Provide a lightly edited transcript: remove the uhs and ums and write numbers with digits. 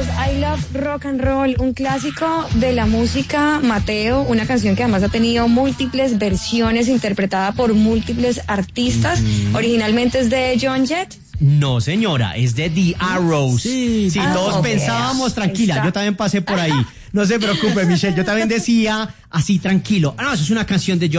I Love Rock and Roll, un clásico de la música, Mateo, una canción que además ha tenido múltiples versiones interpretada por múltiples artistas. Originalmente es de John Jett. No, señora, es de The Arrows. Sí, todos pensábamos, tranquila, yo también pasé por ahí. No se preocupe, Michelle, yo también decía así, tranquilo. No, eso es una canción de John